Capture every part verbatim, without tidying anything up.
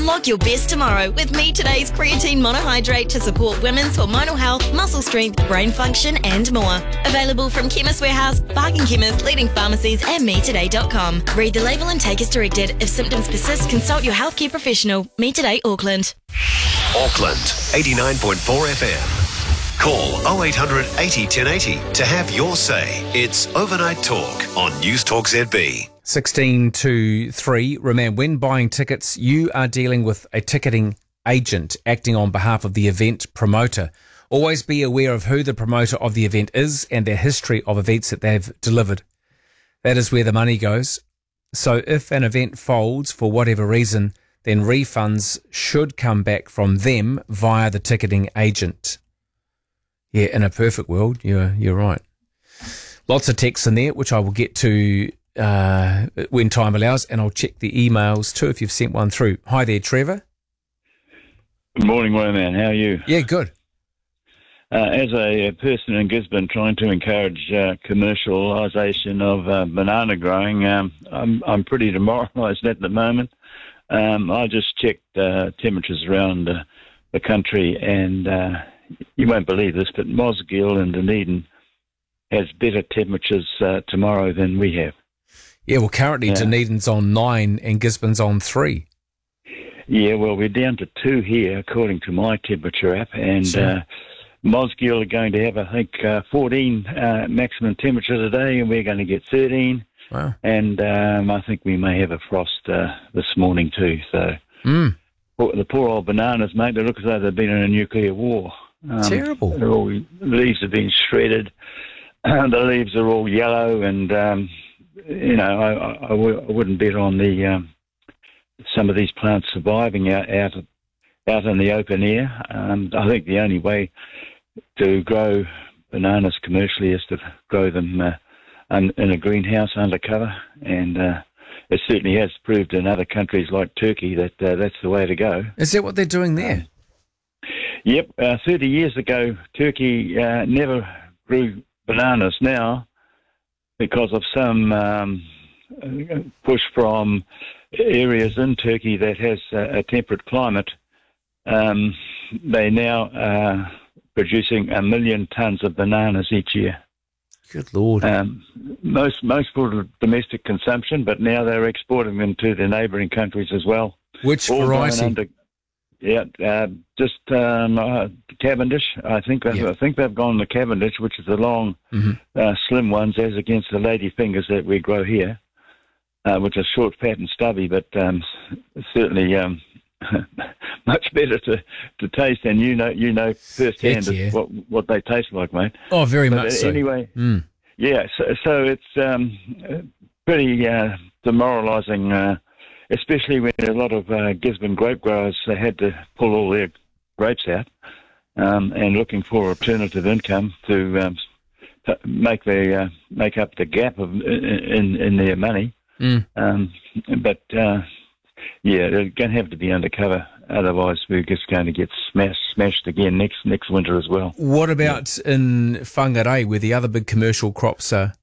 Unlock your best tomorrow with Me Today's Creatine Monohydrate to support women's hormonal health, muscle strength, brain function and more. Available from Chemist Warehouse, Bargain Chemist, leading pharmacies and me today dot com. Read the label and take as directed. If symptoms persist, consult your healthcare professional. Me Today Auckland. Auckland, eighty-nine point four F M. Call oh eight hundred eighty ten eighty to have your say. It's Overnight Talk on News Talk Z B. sixteen to three. Remember, when buying tickets, you are dealing with a ticketing agent acting on behalf of the event promoter. Always be aware of who the promoter of the event is and their history of events that they've delivered. That is where the money goes. So if an event folds for whatever reason, then refunds should come back from them via the ticketing agent. Yeah, in a perfect world, you're you're right. Lots of texts in there, which I will get to uh, when time allows, and I'll check the emails too if you've sent one through. Hi there, Trevor. Good morning, Roman. How are you? Yeah, good. Uh, as a person in Gisborne trying to encourage uh, commercialisation of uh, banana growing, um, I'm, I'm pretty demoralised at the moment. Um, I just checked uh, temperatures around uh, the country, and uh, you won't believe this, but Mosgiel and Dunedin has better temperatures uh, tomorrow than we have. Yeah, well, currently yeah. Dunedin's on nine and Gisborne's on three. Yeah, well, we're down to two here, according to my temperature app, and sure. uh, Mosgiel are going to have, I think, uh, fourteen uh, maximum temperature today, and we're going to get thirteen. Wow. And um, I think we may have a frost uh, this morning too. So mm. the poor old bananas, mate, they look as though they've been in a nuclear war. Um, Terrible. They're all, the leaves have been shredded. The leaves are all yellow, and um, you know, I, I, I, w- I wouldn't bet on the um, some of these plants surviving out out, out in the open air. Um, I think the only way to grow bananas commercially is to grow them uh, un, in a greenhouse under cover, and uh, it certainly has proved in other countries like Turkey that uh, that's the way to go. Is that what they're doing there? Um, yep. Uh, thirty years ago, Turkey uh, never grew bananas. Now, because of some um, push from areas in Turkey that has a, a temperate climate, um, they now are producing a million tons of bananas each year. Good Lord. Um, most most for domestic consumption, but now they're exporting them to the neighbouring countries as well. Which All variety? Under, yeah, uh, just um, uh, Cavendish. I think Yeah. I think they've gone the Cavendish, which is the long, mm-hmm. uh, slim ones, as against the lady fingers that we grow here, uh, which are short, fat, and stubby, but um, certainly um, much better to, to taste. And you know, you know firsthand Heck yeah. what what they taste like, mate. Oh, very But much so. Anyway, Mm. yeah. So, so it's um, pretty uh, demoralising. Uh, Especially when a lot of uh, Gisborne grape growers uh, had to pull all their grapes out um, and looking for alternative income to, um, to make their uh, make up the gap of in in their money. Mm. Um, but uh, yeah, they're going to have to be undercover, otherwise we're just going to get smashed smashed again next next winter as well. What about yeah. in Whangarei, where the other big commercial crops are?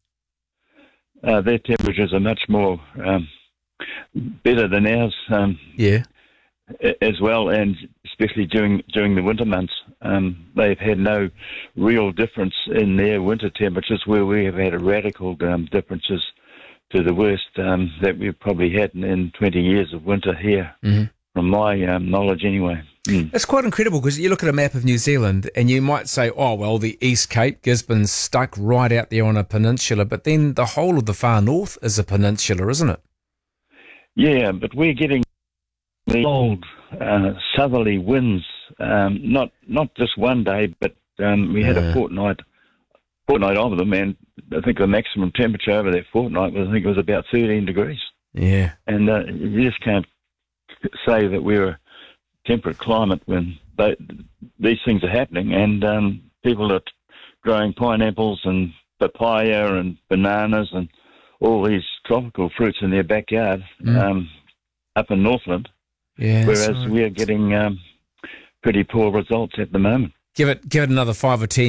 Uh, their temperatures are much more Um, better than ours, um, yeah, as well, and especially during during the winter months, um, they've had no real difference in their winter temperatures, where we have had a radical um, differences to the worst um, that we've probably had in, in twenty years of winter here, mm-hmm. from my um, knowledge anyway. Mm. It's quite incredible, because you look at a map of New Zealand and you might say, oh, well, the East Cape, Gisborne's stuck right out there on a peninsula, but then the whole of the far north is a peninsula, isn't it? Yeah, but we're getting the old uh, southerly winds, um, not not just one day, but um, we had yeah. a fortnight fortnight of them, and I think the maximum temperature over that fortnight was, I think it was about thirteen degrees. Yeah. And uh, you just can't say that we're a temperate climate when they, these things are happening, and um, people are growing pineapples and papaya and bananas and all these tropical fruits in their backyard mm. um, up in Northland, yeah, whereas sorry. we're getting um, pretty poor results at the moment. Give it, give it another five or ten